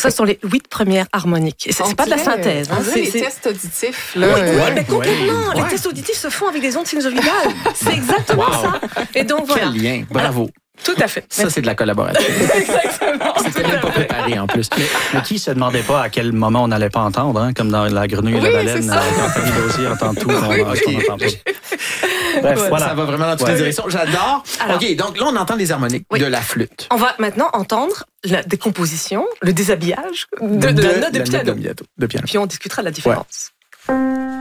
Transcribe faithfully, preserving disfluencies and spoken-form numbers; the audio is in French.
ça ce sont les huit premières harmoniques. Et c'est, c'est pas de la synthèse. Hein, c'est les c'est... tests auditifs. Là, oui, euh... oui, mais complètement. Ouais. Les tests auditifs se font avec des ondes sinusoïdales. C'est exactement Wow. ça. Et donc voilà. Quel lien. Bravo. Tout à fait. Ça, c'est de la collaboration. Exactement. C'était même pas préparé en plus. Mais, mais qui se demandait pas à quel moment on n'allait pas entendre, hein, comme dans La Grenouille et Oui, la Baleine, c'est ça. euh, quand Fanny Lausier entend tout, on, Oui, on, on entend pas. Bref, Ouais. voilà. Ça va vraiment dans toutes Ouais. les directions. J'adore. Alors. OK, donc là, on entend les harmoniques Oui. de la flûte. On va maintenant entendre la décomposition, le déshabillage de, de la note de, la piano. note de piano. Puis on discutera de la différence.